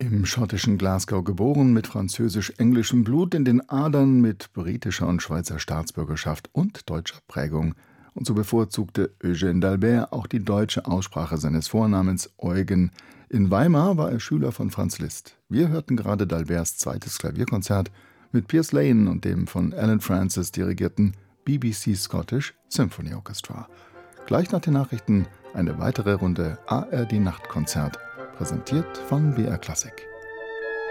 Im schottischen Glasgow geboren, mit französisch-englischem Blut in den Adern, mit britischer und Schweizer Staatsbürgerschaft und deutscher Prägung. Und so bevorzugte Eugène d'Albert auch die deutsche Aussprache seines Vornamens Eugen. In Weimar war er Schüler von Franz Liszt. Wir hörten gerade d'Alberts zweites Klavierkonzert mit Piers Lane und dem von Alan Francis dirigierten BBC Scottish Symphony Orchestra. Gleich nach den Nachrichten eine weitere Runde ARD Nachtkonzert, präsentiert von BR Klassik.